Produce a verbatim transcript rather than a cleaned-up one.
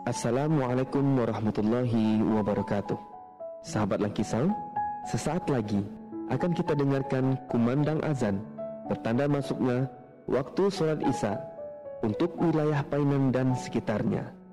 Assalamualaikum warahmatullahi wabarakatuh. Sahabat Langkisang, sesaat lagi akan kita dengarkan kumandang azan bertanda masuknya waktu sholat Isya untuk wilayah Painan dan sekitarnya.